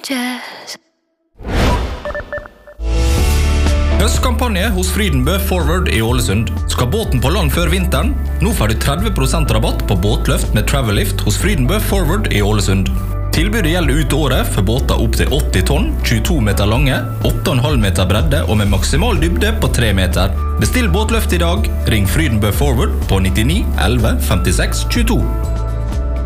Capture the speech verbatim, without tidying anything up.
Jazz. Høstkampanje hos Frydenbø Forward i Ålesund. Skal båten på land før vinteren? Nå får du tretti prosent rabatt på båtløft med Travel-Lift hos Frydenbø Forward i Ålesund. Tilbudet gjelder ut året for båter opp til åtti tonn, tjueto meter lange, åtte komma fem meter bredde og med maksimal dybde på tre meter. Bestill båtløft i dag. Ring Frydenbø Forward på nittini elleve femtiseks tjueto.